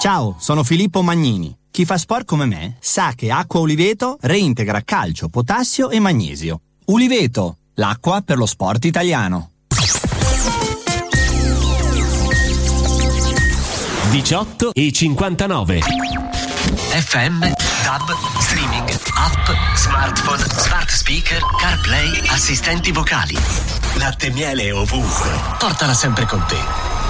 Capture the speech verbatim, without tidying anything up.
Ciao, sono Filippo Magnini. Chi fa sport come me sa che Acqua Uliveto reintegra calcio, potassio e magnesio. Uliveto, l'acqua per lo sport italiano. diciotto e cinquantanove. F M, DAB, streaming, app, smartphone, smart speaker, CarPlay, assistenti vocali. Latte e miele ovunque. Portala sempre con te.